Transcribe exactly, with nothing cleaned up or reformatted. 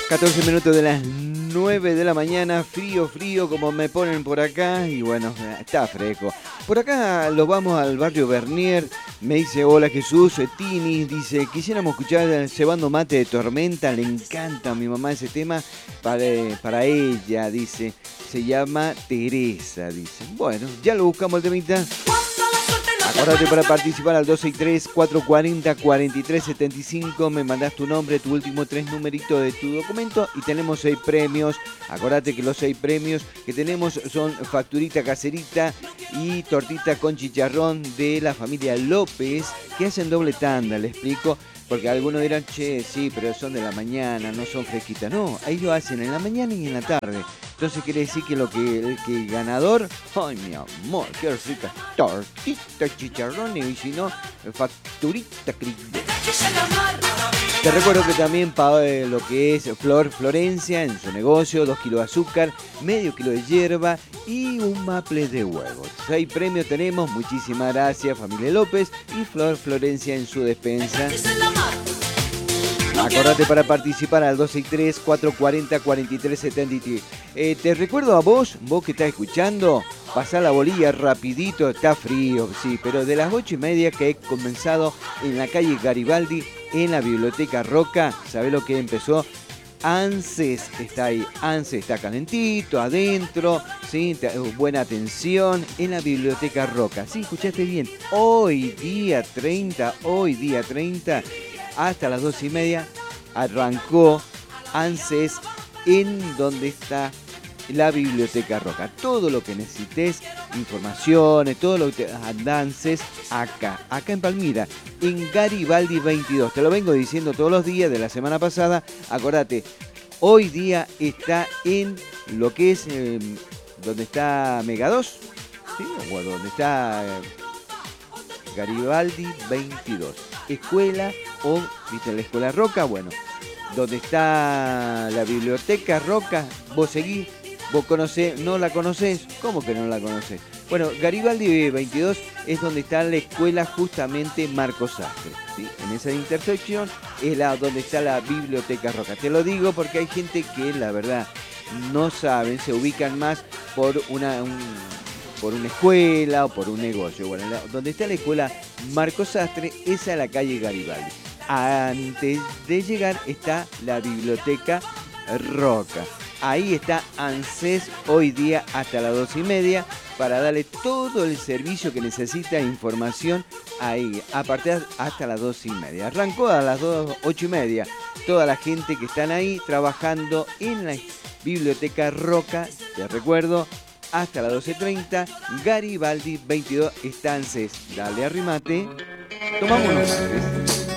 catorce minutos de las nueve de la mañana, frío, frío, como me ponen por acá, y bueno, está fresco. Por acá lo vamos al barrio Bernier, me dice, hola Jesús, Tini, dice, quisiéramos escuchar el Cebando Mate de Tormenta, le encanta a mi mamá ese tema, para, para ella, dice, se llama Teresa, dice. Bueno, ya lo buscamos el temita. Acordate para participar al dos seis tres, cuatro cuatro cero, cuatro tres siete cinco. Me mandás tu nombre, tu último tres numeritos de tu documento y tenemos seis premios. Acordate que los seis premios que tenemos son facturita caserita y tortita con chicharrón de la familia López, que hacen doble tanda, le explico. Porque algunos dirán, che, sí, pero son de la mañana, no son fresquitas. No, ahí lo hacen en la mañana y en la tarde. Entonces quiere decir que lo que el que ganador, ay mi amor, qué rica tortita, chicharrón y si no, facturita. Te recuerdo que también para eh, lo que es Flor Florencia en su negocio, dos kilos de azúcar, medio kilo de hierba y un maple de huevos. Seis premios tenemos, muchísimas gracias familia López y Flor Florencia en su despensa. Acordate para participar al dos seis tres, cuatro cuatro cero, cuatro tres siete tres. Eh, te recuerdo a vos, vos que estás escuchando, pasá la bolilla rapidito, está frío, sí, pero de las ocho y media que he comenzado en la calle Garibaldi, en la Biblioteca Roca, ¿sabés lo que empezó? ANSES está ahí, ANSES está calentito, adentro, ¿sí? Buena atención en la Biblioteca Roca. Sí, escuchaste bien, hoy día treinta, hoy día treinta, hasta las dos y media, arrancó ANSES en donde está la Biblioteca Roca. Todo lo que necesites, informaciones, todo lo que te andances acá, acá en Palmira, en Garibaldi veintidós. Te lo vengo diciendo todos los días de la semana pasada. Acordate, hoy día está en lo que es, eh, donde está Mega dos, ¿sí? O donde está eh, Garibaldi veintidós. Escuela o, ¿viste la Escuela Roca? Bueno, donde está la Biblioteca Roca, vos seguís. ¿Vos conocés? ¿No la conocés? ¿Cómo que no la conocés? Bueno, Garibaldi veintidós es donde está la escuela justamente Marcos Sastre, ¿sí? En esa intersección es la, donde está la Biblioteca Roca. Te lo digo porque hay gente que, la verdad, no saben, se ubican más por una, un, por una escuela o por un negocio. Bueno, la, donde está la escuela Marcos Sastre, esa es la calle Garibaldi. Antes de llegar está la Biblioteca Roca. Ahí está ANSES hoy día hasta las dos y media para darle todo el servicio que necesita, información ahí, a partir hasta las dos y media. Arrancó a las dos, ocho y media. Toda la gente que están ahí trabajando en la Biblioteca Roca, te recuerdo, hasta las doce treinta, Garibaldi veintidós está ANSES. Dale arrimate, tomamos unos mates.